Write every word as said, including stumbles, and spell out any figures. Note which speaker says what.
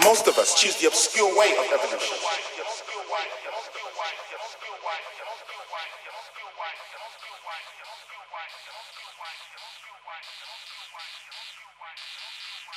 Speaker 1: Most of us choose the obscure way of evolution.